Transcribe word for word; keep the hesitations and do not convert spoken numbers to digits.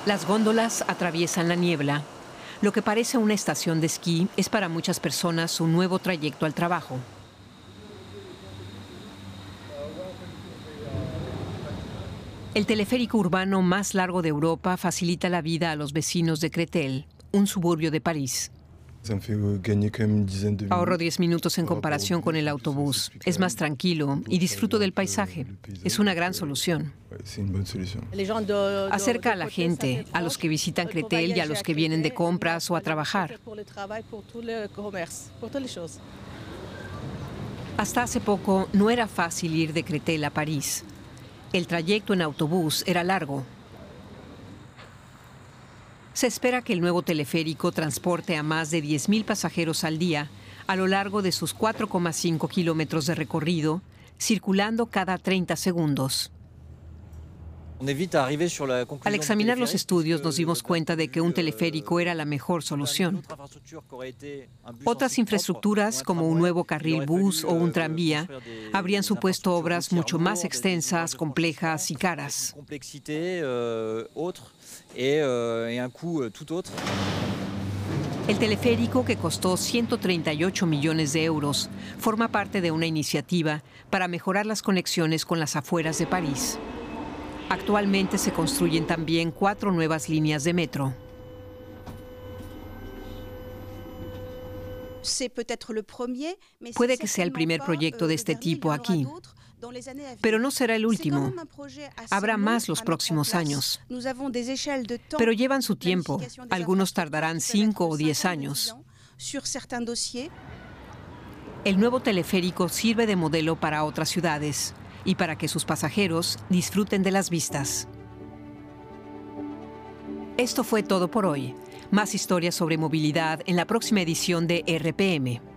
Las góndolas atraviesan la niebla. Lo que parece una estación de esquí es para muchas personas un nuevo trayecto al trabajo. El teleférico urbano más largo de Europa facilita la vida a los vecinos de Créteil, un suburbio de París. Ahorro diez minutos en comparación con el autobús. Es más tranquilo y disfruto del paisaje. Es una gran solución. Acerca a la gente, a los que visitan Créteil y a los que vienen de compras o a trabajar. Hasta hace poco no era fácil ir de Créteil a París. El trayecto en autobús era largo. Se espera que el nuevo teleférico transporte a más de diez mil pasajeros al día a lo largo de sus cuatro coma cinco kilómetros de recorrido, circulando cada treinta segundos. Al examinar los estudios nos dimos cuenta de que un teleférico era la mejor solución. Otras infraestructuras, como un nuevo carril bus o un tranvía, habrían supuesto obras mucho más extensas, complejas y caras. El teleférico, que costó ciento treinta y ocho millones de euros, forma parte de una iniciativa para mejorar las conexiones con las afueras de París. Actualmente se construyen también cuatro nuevas líneas de metro. Puede que sea el primer proyecto de este tipo aquí, pero no será el último. Habrá más los próximos años. Pero llevan su tiempo. Algunos tardarán cinco o diez años. El nuevo teleférico sirve de modelo para otras ciudades y para que sus pasajeros disfruten de las vistas. Esto fue todo por hoy. Más historias sobre movilidad en la próxima edición de R P M.